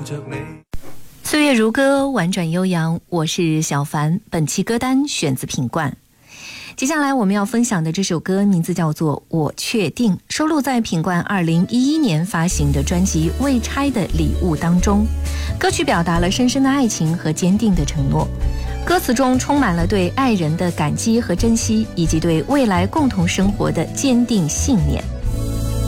岁月如歌，婉转悠扬，我是小凡。本期歌单选自品冠。接下来我们要分享的这首歌名字叫做《我确定》，收录在品冠2011年发行的专辑《未拆的礼物》当中。歌曲表达了深深的爱情和坚定的承诺，歌词中充满了对爱人的感激和珍惜，以及对未来共同生活的坚定信念。